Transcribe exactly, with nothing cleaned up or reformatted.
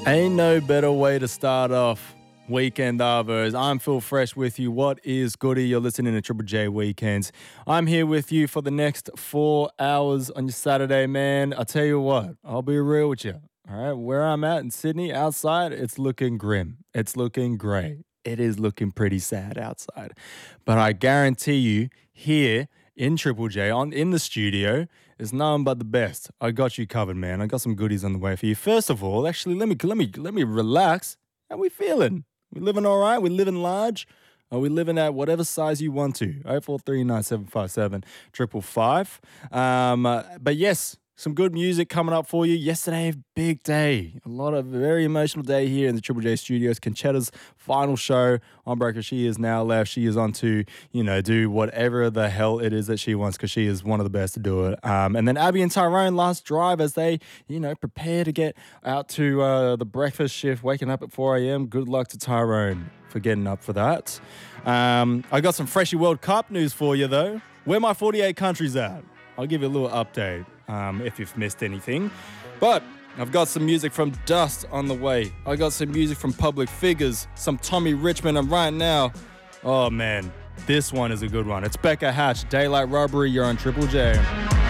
Ain't no better way to start off Weekend Arvos. I'm Phil Fresh with you. What is goody? You're listening to Triple J Weekends. I'm here with you for the next four hours on your Saturday, man. I'll tell you what, I'll be real with you. All right, where I'm at in Sydney, outside, it's looking grim. It's looking grey. It is looking pretty sad outside. But I guarantee you, here in Triple J, on in the studio, is none but the best. I got you covered, man. I got some goodies on the way for you. First of all, actually, let me let me let me relax. How we feeling? We living all right? We living large? Are we living at whatever size you want to? oh four three nine seven five seven five five five. Um, uh, but yes, some good music coming up for you. Yesterday, big day. A lot of very emotional day here in the Triple J studios. Conchetta's final show on Breaker. She is now left. She is on to, you know, do whatever the hell it is that she wants because she is one of the best to do it. Um, and then Abby and Tyrone last drive as they, you know, prepare to get out to uh, the breakfast shift, waking up at four a.m. Good luck to Tyrone for getting up for that. Um, I got some Freshie World Cup news for you, though. Where my forty-eight countries at? I'll give you a little update um, if you've missed anything. But I've got some music from Dust on the way. I got some music from Public Figures, some Tommy Richmond, and right now, oh man, this one is a good one. It's Becca Hatch, Daylight Robbery. You're on Triple J.